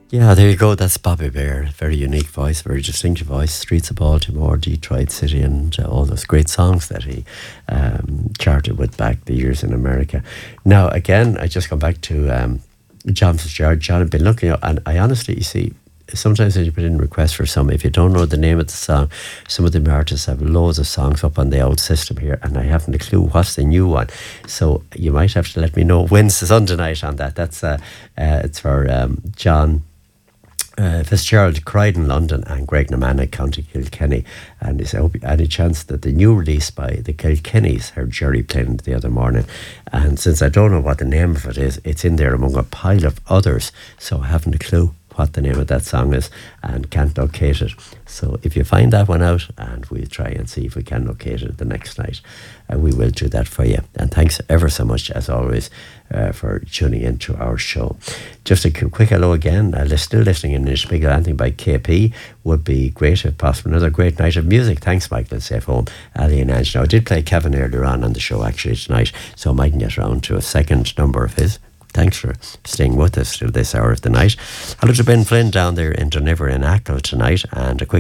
Yeah, there you go. That's Bobby Bear. Very unique voice, very distinctive voice. Streets of Baltimore, Detroit City, and all those great songs that he charted with back the years in America. Now, again, I just come back to John Fitzgerald. John, I've been looking up, and I honestly, you see, sometimes when you put in requests for some, if you don't know the name of the song, some of the artists have loads of songs up on the old system here, and I haven't a clue what's the new one. So you might have to let me know when's the Sunday night on that. That's it's for John Fitzgerald, Croydon, London, and Greg Namanagh, County Kilkenny. And is any chance that the new release by the Kilkennys, heard Jerry playing it the other morning. And since I don't know what the name of it is, it's in there among a pile of others, so I haven't a clue what the name of that song is and can't locate it. So if you find that one out, and we'll try and see if we can locate it the next night, we will do that for you. And thanks ever so much, as always, for tuning into our show. Just a quick hello again. Still listening in Spiegel Anything by KP would be great if possible. Another great night of music. Thanks, Michael. Safe home. Ali and Ange. Now, I did play Kevin earlier on the show actually tonight, so I mightn't get around to a second number of his. Thanks for staying with us till this hour of the night. Hello to Ben Flynn down there in Dunivor in Achill tonight, and a quick